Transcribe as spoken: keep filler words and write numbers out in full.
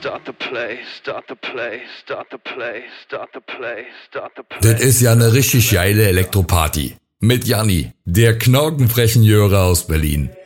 Das ist ja eine richtig geile Elektroparty. Mit Janni, der knorkenfrechen Jöre aus Berlin.